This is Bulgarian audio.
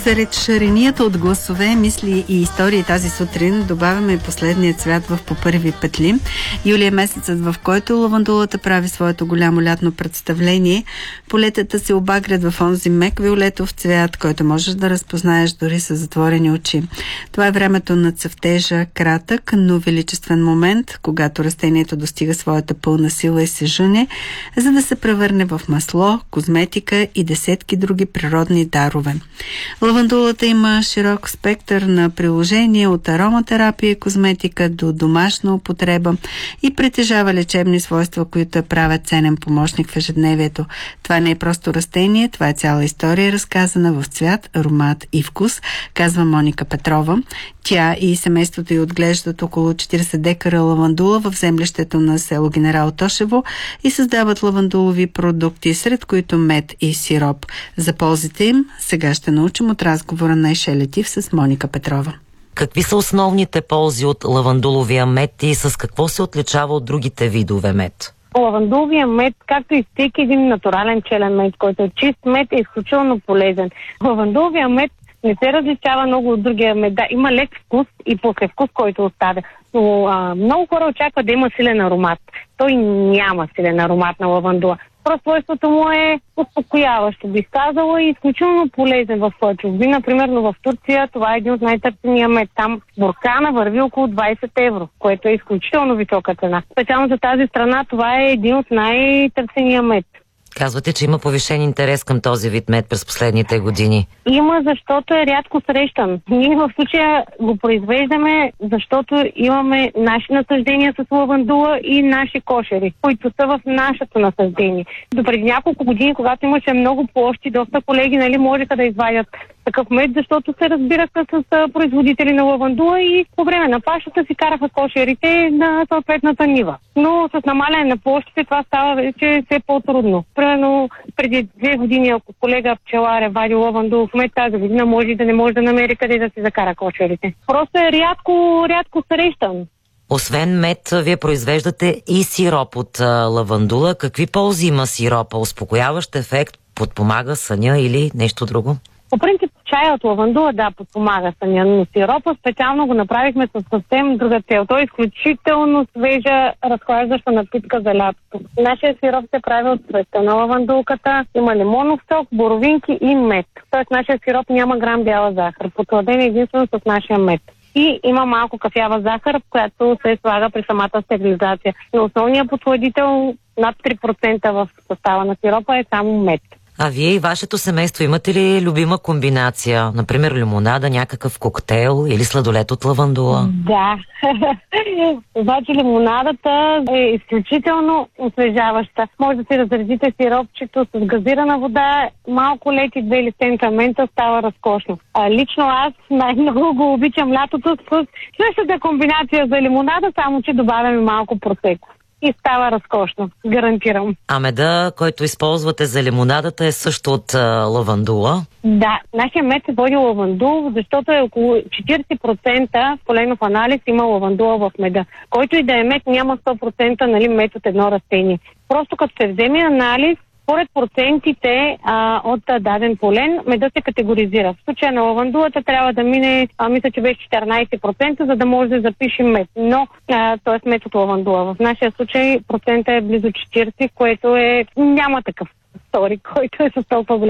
Сред шаренията от гласове, мисли и истории тази сутрин добавяме и последния цвят в По първи петли. Юли е месецът, в който лавандулата прави своето голямо лятно представление. Полетата се обагрят в онзи мек виолетов цвят, който можеш да разпознаеш дори с затворени очи. Това е времето на цъфтежа, кратък, но величествен момент, когато растението достига своята пълна сила и се жъне, за да се превърне в масло, козметика и десетки други природни дарове. Лавандулата има широк спектър на приложения от ароматерапия и козметика до домашна употреба и притежава лечебни свойства, които я правят ценен помощник в ежедневието. Това не е просто растение, това е цяла история, разказана в цвят, аромат и вкус, казва Моника Петрова. Тя и семейството й отглеждат около 40 декара лавандула в землището на село Генерал Тошево и създават лавандулови продукти, сред които мед и сироп. За ползите им сега ще научим от разговора на Еше Летив с Моника Петрова. Какви са основните ползи от лавандуловия мед и с какво се отличава от другите видове мед? Лавандуловия мед, както и всеки един натурален челен мед, който е чист мед, е изключително полезен. Лавандуловия мед не се различава много от другия мед. Да, има лек вкус и послевкус, който оставя. Но много хора очакват да има силен аромат. Той няма силен аромат на лавандула. Просто свойството му е успокояващо, бих казала, и изключително полезен в чужбина. Примерно в Турция това е един от най-търсения мед. Там буркана върви около 20 евро, което е изключително висока цена. Специално за тази страна това е един от най-търсения мед. Казвате, че има повишен интерес към този вид мед през последните години. Има, защото е рядко срещан. Ние в случая го произвеждаме, защото имаме наши насаждения с лавандула и наши кошери, които са в нашето насаждение. Допреди няколко години, когато имаше много площи, доста колеги можеха да извадят такъв мед, защото се разбираха с производители на лавандула и по време на пашата си караха кошерите на съответната нива. Но с намаляне на площите това става вече все по-трудно. Примерно преди 2 години, ако колега пчелар е вадил лавандулов мед, тази година може и да не може да намери къде да си закара кошерите. Просто е рядко срещан. Освен мед, вие произвеждате и сироп от лавандула. Какви ползи има сиропа? Успокояващ ефект, подпомага съня или нещо друго? По принцип, чая от лавандула, да, подпомага съня, но сиропа специално го направихме с съвсем друга цел. Той е изключително свежа, разхлаждаща напитка за лятото. Нашия сироп се прави от цвета на лавандулката, има лимонов сок, боровинки и мед. Тоест нашия сироп няма грам бяла захар, потвърден единствено с нашия мед. И има малко кафява захар, която се слага при самата стерилизация. Но основният потвърдител, над 3% в състава на сиропа, е само мед. А вие и вашето семейство имате ли любима комбинация? Например, лимонада, някакъв коктейл или сладолет от лавандула? Да. Обаче лимонадата е изключително освежаваща. Може да си разредите сиропчето с газирана вода, малко лед и 2 или цента мента, става разкошно. Лично аз най-много го обичам лятото с същата комбинация за лимонада, само че добавяме малко просеко. И става разкошно, гарантирам. А меда, който използвате за лимонадата, е също от лавандула? Да, нашия мед се води лавандул, защото е около 40% поленов анализ има лавандула в меда. Който и да е мед, няма 100% мед от едно растение. Просто като се вземе анализ, според процентите от даден полен, меда се категоризира. В случая на лавандулата трябва да мине, мисля, че беше 14%, за да може да запишем мед. Но, т.е. мед от лавандула. В нашия случай процента е близо 40%, което няма такъв стори, който е с толкова